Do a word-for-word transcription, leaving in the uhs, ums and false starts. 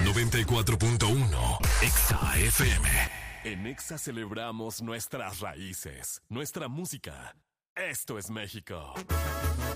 noventa y cuatro punto uno Exa F M. En Exa celebramos nuestras raíces, nuestra música. Esto es México.